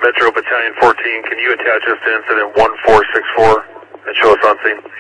Metro Battalion 14, can you attach us to incident 1464 and show us on scene?